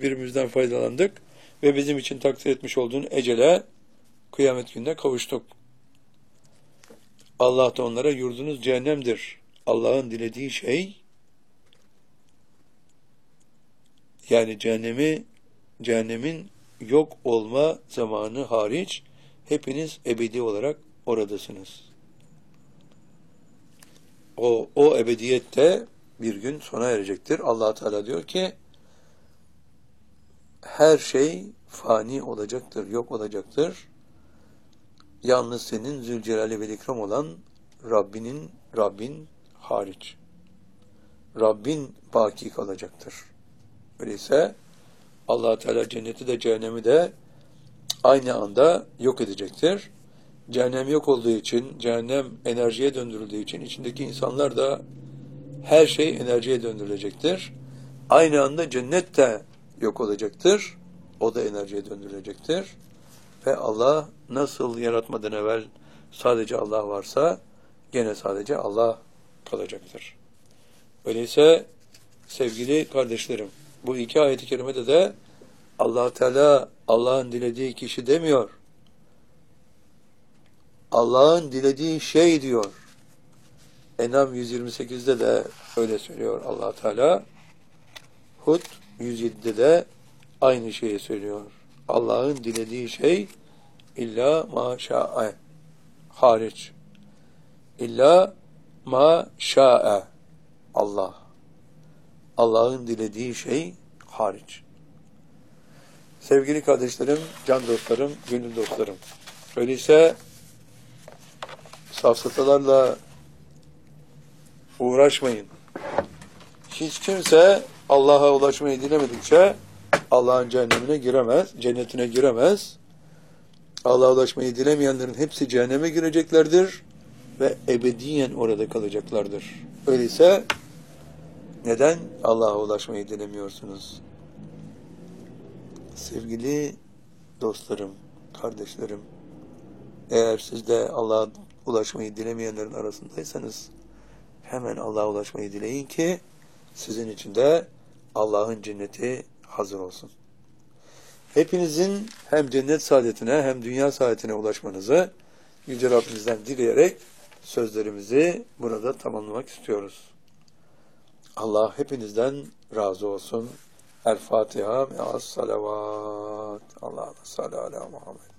birbirimizden faydalandık ve bizim için takdir etmiş olduğun ecele kıyamet gününe kavuştuk. Allah da onlara yurdunuz cehennemdir. Allah'ın dilediği şey, yani cehennemin yok olma zamanı hariç hepiniz ebedi olarak oradasınız. O ebediyette bir gün sona erecektir. Allah Teala diyor ki her şey fani olacaktır, yok olacaktır. Yalnız senin Zülcelal ve İkram olan Rabbin hariç. Rabbin baki kalacaktır. Öyleyse Allah Teala cenneti de cehennemi de aynı anda yok edecektir. Cehennem yok olduğu için, cehennem enerjiye döndürüldüğü için içindeki insanlar da her şey enerjiye döndürülecektir. Aynı anda cennet de yok olacaktır. O da enerjiye döndürülecektir. Ve Allah nasıl yaratmadan evvel sadece Allah varsa gene sadece Allah kalacaktır. Öyleyse sevgili kardeşlerim, bu iki ayet-i kerimede de Allah Teala Allah'ın dilediği kişi demiyor. Allah'ın dilediği şey diyor. En'am 128'de de öyle söylüyor Allah Teala. Hud 107'de de aynı şeyi söylüyor. Allah'ın dilediği şey illa ma şa'e hariç. İlla ma şa'e Allah. Allah'ın dilediği şey hariç. Sevgili kardeşlerim, can dostlarım, gönül dostlarım. Öyleyse safsatalarla uğraşmayın. Hiç kimse Allah'a ulaşmayı dilemedikçe Allah'ın cennetine giremez. Allah'a ulaşmayı dilemeyenlerin hepsi cehenneme gireceklerdir ve ebediyen orada kalacaklardır. Öyleyse neden Allah'a ulaşmayı dilemiyorsunuz? Sevgili dostlarım, kardeşlerim, eğer siz de Allah'a ulaşmayı dilemeyenlerin arasındaysanız hemen Allah'a ulaşmayı dileyin ki sizin için de Allah'ın cenneti hazır olsun. Hepinizin hem cennet saadetine hem dünya saadetine ulaşmanızı Yüce Rabbimizden dileyerek sözlerimizi burada tamamlamak istiyoruz. Allah hepinizden razı olsun. El Fatiha me'as salavat. Allah'ım salli ala Muhammed.